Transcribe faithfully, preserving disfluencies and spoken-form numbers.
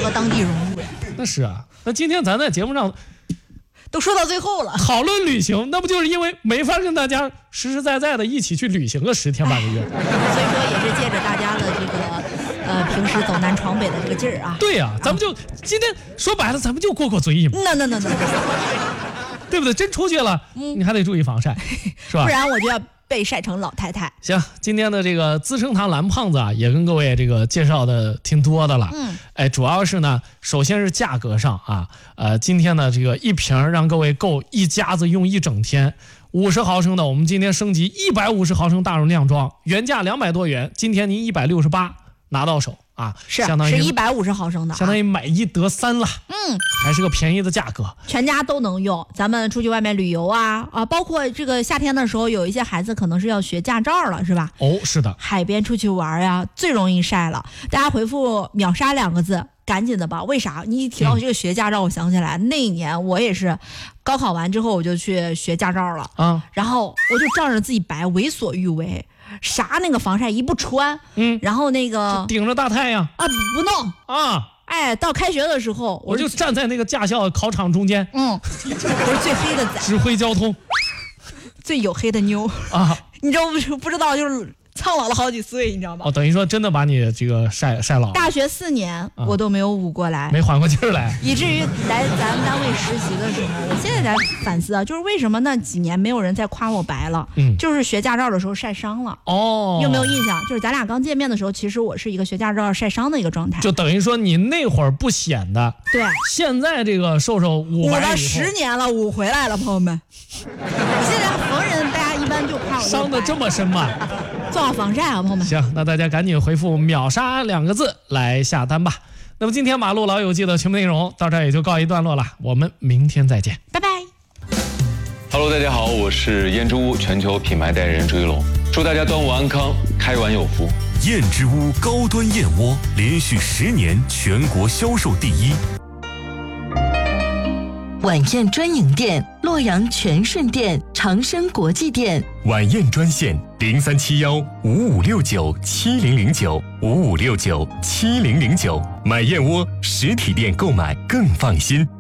和当地融入呀。 那是啊，那今天咱在节目上都说到最后了， 讨论旅行，那不就是因为没法跟大家实实在在的一起去旅行个十天半个月？ 所以说也是借着大家的这个呃平时走南闯北的这个劲儿啊。 对呀、啊，咱们就今天说白了，咱们就过过嘴瘾嘛。 那那那那， 对不对？真出去了，嗯、你还得注意防晒，是吧？ 不然我就要被晒成老太太。 行，今天的这个资生堂蓝胖子啊，也跟各位这个介绍的挺多的了。嗯，哎，主要是呢，首先是价格上啊，呃，今天呢这个一瓶让各位够一家子用一整天。五十毫升的，我们今天升级一百五十毫升大容量装，原价两百多元，今天您一百六十八拿到手啊， 是相当于是一百五十毫升的、啊， 相当于买一得三了。嗯，还是个便宜的价格， 全家都能用。咱们出去外面旅游啊啊，包括这个夏天的时候，有一些孩子可能是要学驾照了，是吧？ 哦，是的， 海边出去玩呀、啊，最容易晒了。大家回复秒杀两个字。赶紧的吧，为啥？你一提到这个学驾照，我想起来、嗯、那一年我也是高考完之后我就去学驾照了啊，然后我就仗着自己白，为所欲为，啥那个防晒衣不穿，嗯，然后那个顶着大太阳啊不弄啊，哎，到开学的时候我就站在那个驾校考场中间， 嗯，我是最黑的仔， 指挥交通， 最黝黑的妞啊，你知道不？不知道就是。苍老了好几岁，你知道吗？ 哦，等于说真的把你这个晒晒老了。 大学四年、啊、我都没有捂过来， 没缓过劲儿来， 以至于来咱们单位实习的时候，我现在才反思啊，就是为什么那几年没有人再夸我白了？嗯，就是学驾照的时候晒伤了。哦，你有没有印象？就是咱俩刚见面的时候，其实我是一个学驾照晒伤的一个状态。 就等于说你那会儿不显的， 对， 现在这个瘦瘦捂白了十年了，捂回来了，朋友们。现在逢人大家一般就夸我伤得这么深吗？ 做好防晒啊，朋友们！ 行，那大家赶紧回复秒杀两个字来下单吧。那么今天马路老友记的全部内容到这儿也就告一段落了，我们明天再见， 拜拜。 Hello， 大家好，我是燕之屋全球品牌代言人朱一龙，祝大家端午安康，开碗有福。 燕之屋高端燕窝连续十年全国销售第一。 晚宴专营店：洛阳全顺店、长生国际店。 晚宴专线：零三七幺五五六九七零零九五五六九七零零九。买燕窝实体店购买更放心。